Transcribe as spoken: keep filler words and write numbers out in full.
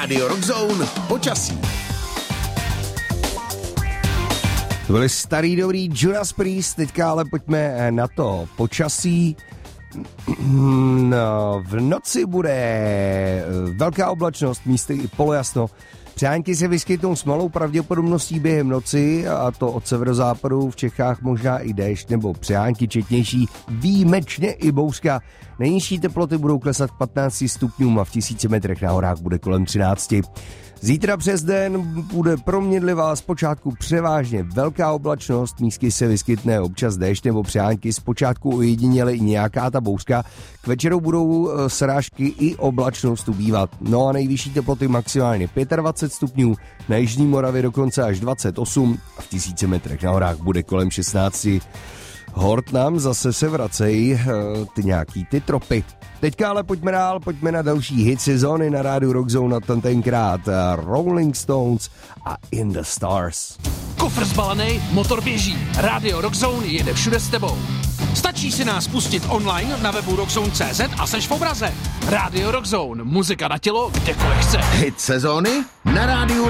Radio Rockzone počasí. To byly starý dobrý Judas Priest, teďka ale pojďme na to počasí. No, v noci bude velká oblačnost, místy i polojasno. Přehánky se vyskytnou s malou pravděpodobností během noci, a to od severozápadu, v Čechách možná i déšť nebo přehánky četnější, výjimečně i bouřka. Nejnižší teploty budou klesat k patnácti stupňům a v tisíci metrech na horách bude kolem třinácti. Zítra přes den bude proměnlivá, zpočátku převážně velká oblačnost, místy se vyskytne občas déšť nebo přehánky, zpočátku ojediněle i nějaká ta bouřka. K večeru budou srážky i oblačnost ubývat. No a nejvyšší teploty maximálně dvacet pět stupňů, na jižní Moravě dokonce až dvacet osm a v tisíci metrech na horách bude kolem šestnácti. Hort nám zase se vracejí ty nějaký ty tropy. Teďka ale pojďme dál, pojďme na další hit sezóny na rádiu Rockzone, a ten tenkrát Rolling Stones a In the Stars. Kofr zbalený, motor běží, rádio Rockzone jede všude s tebou. Stačí si nás pustit online na webu rockzone tečka cé zet a seš v obraze. Rádio Rockzone, muzika na tělo, kdekoliv chce. Hit sezóny na rádiu